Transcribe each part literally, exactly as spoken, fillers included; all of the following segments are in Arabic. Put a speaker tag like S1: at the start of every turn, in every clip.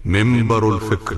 S1: منبر الفكر.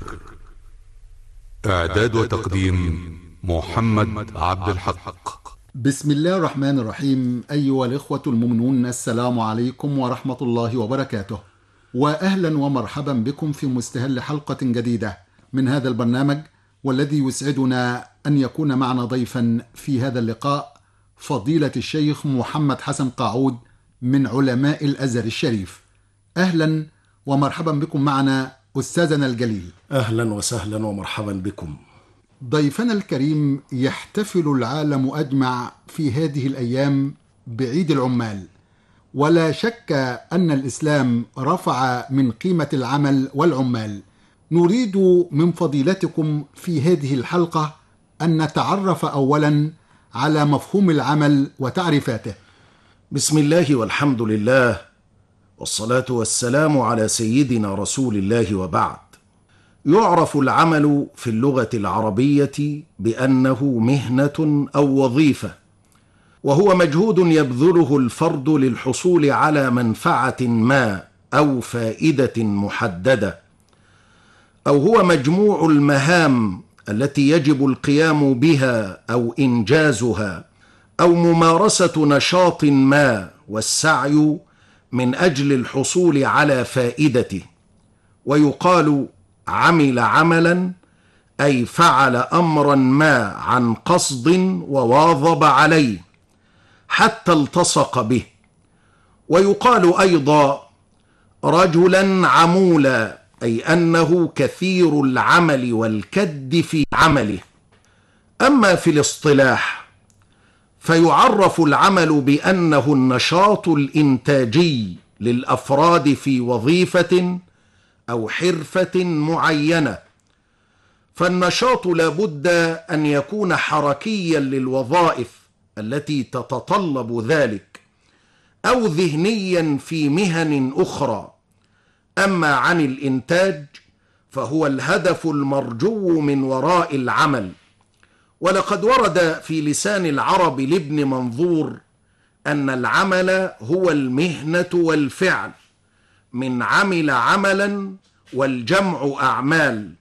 S1: إعداد وتقديم محمد عبد الحق.
S2: بسم الله الرحمن الرحيم. أيها الإخوة المؤمنون، السلام عليكم ورحمة الله وبركاته، وأهلا ومرحبا بكم في مستهل حلقة جديدة من هذا البرنامج، والذي يسعدنا أن يكون معنا ضيفا في هذا اللقاء فضيلة الشيخ محمد حسن قاعود من علماء الأزهر الشريف. أهلا ومرحبا بكم معنا أستاذنا الجليل.
S3: أهلا وسهلا ومرحبا بكم.
S2: ضيفنا الكريم، يحتفل العالم أجمع في هذه الأيام بعيد العمال، ولا شك أن الإسلام رفع من قيمة العمل والعمال. نريد من فضيلتكم في هذه الحلقة أن نتعرف أولا على مفهوم العمل وتعريفاته.
S3: بسم الله والحمد لله، والصلاة والسلام على سيدنا رسول الله، وبعد. يعرف العمل في اللغة العربية بأنه مهنة أو وظيفة، وهو مجهود يبذله الفرد للحصول على منفعة ما أو فائدة محددة، أو هو مجموع المهام التي يجب القيام بها أو إنجازها، أو ممارسة نشاط ما والسعي من أجل الحصول على فائدته. ويقال عمل عملا أي فعل أمرا ما عن قصد وواظب عليه حتى التصق به. ويقال أيضا رجلا عمولا، أي أنه كثير العمل والكد في عمله. أما في الاصطلاح فيعرف العمل بأنه النشاط الإنتاجي للأفراد في وظيفة أو حرفة معينة. فالنشاط لابد أن يكون حركيا للوظائف التي تتطلب ذلك، أو ذهنيا في مهن أخرى. أما عن الإنتاج فهو الهدف المرجو من وراء العمل. ولقد ورد في لسان العرب لابن منظور أن العمل هو المهنة والفعل، من عمل عملا والجمع أعمال،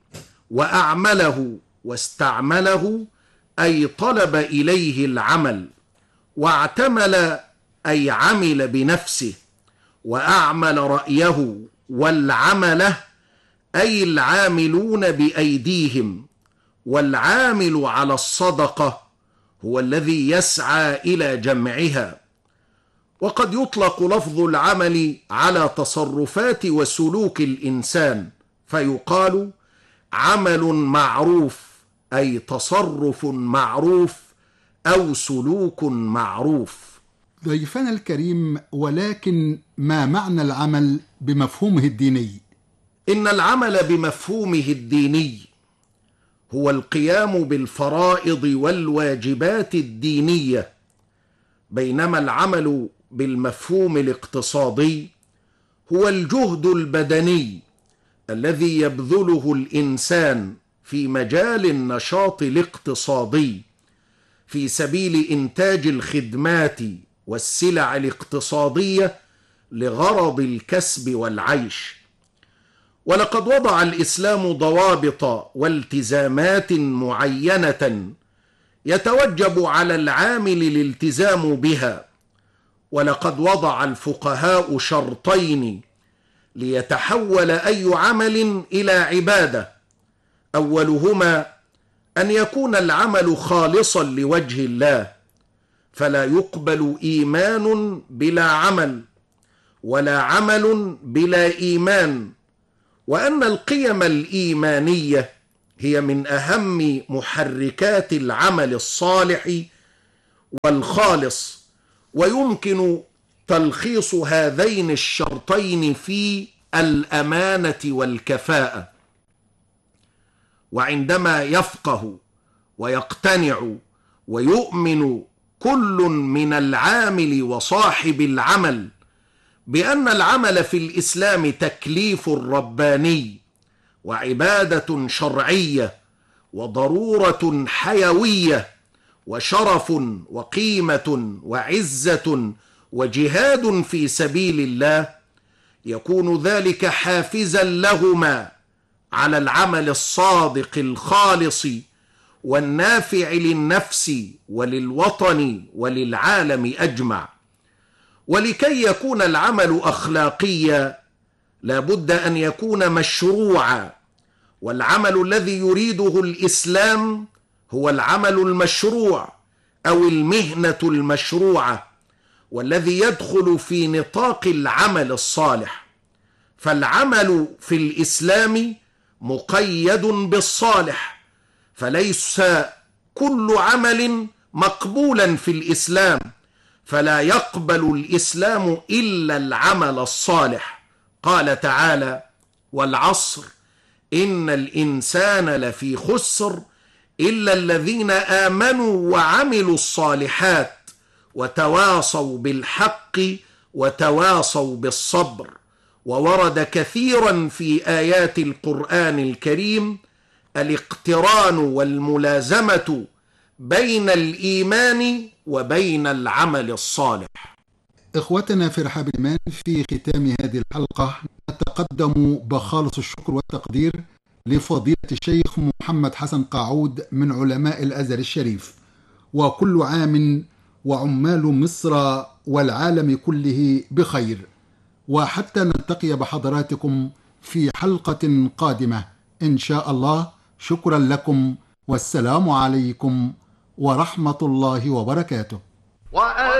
S3: وأعمله واستعمله أي طلب إليه العمل، واعتمل أي عمل بنفسه، وأعمل رأيه، والعمله أي العاملون بأيديهم. والعامل على الصدقة هو الذي يسعى إلى جمعها. وقد يطلق لفظ العمل على تصرفات وسلوك الإنسان، فيقال عمل معروف أي تصرف معروف أو سلوك معروف.
S2: ضيفنا الكريم، ولكن ما معنى العمل بمفهومه الديني؟
S3: إن العمل بمفهومه الديني هو القيام بالفرائض والواجبات الدينية، بينما العمل بالمفهوم الاقتصادي هو الجهد البدني الذي يبذله الإنسان في مجال النشاط الاقتصادي في سبيل إنتاج الخدمات والسلع الاقتصادية لغرض الكسب والعيش. ولقد وضع الإسلام ضوابط والتزامات معينة يتوجب على عامل الالتزام بها. ولقد وضع الفقهاء شرطين ليتحول أي عمل إلى عبادة: أولهما أن يكون العمل خالصا لوجه الله، فلا يقبل إيمان بلا عمل، ولا عمل بلا إيمان. وأن القيم الإيمانية هي من أهم محركات العمل الصالح والخالص. ويمكن تلخيص هذين الشرطين في الأمانة والكفاءة. وعندما يفقه ويقتنع ويؤمن كل من العامل وصاحب العمل بأن العمل في الإسلام تكليف رباني وعبادة شرعية وضرورة حيوية وشرف وقيمة وعزة وجهاد في سبيل الله، يكون ذلك حافزا لهما على العمل الصادق الخالص والنافع للنفس وللوطن وللعالم أجمع. ولكي يكون العمل أخلاقيا لا بد أن يكون مشروعا، والعمل الذي يريده الإسلام هو العمل المشروع أو المهنة المشروعة، والذي يدخل في نطاق العمل الصالح. فالعمل في الإسلام مقيد بالصالح، فليس كل عمل مقبولا في الإسلام، فلا يقبل الإسلام إلا العمل الصالح. قال تعالى: والعصر إن الإنسان لفي خسر إلا الذين آمنوا وعملوا الصالحات وتواصوا بالحق وتواصوا بالصبر. وورد كثيرا في آيات القرآن الكريم الاقتران والملازمة بين الإيمان وبين العمل الصالح.
S2: إخوتنا في رحاب الإيمان، في ختام هذه الحلقة نتقدم بخالص الشكر والتقدير لفضيلة الشيخ محمد حسن قاعود من علماء الأزهر الشريف، وكل عام وعمال مصر والعالم كله بخير. وحتى نلتقي بحضراتكم في حلقة قادمة إن شاء الله، شكرا لكم، والسلام عليكم ورحمة الله وبركاته.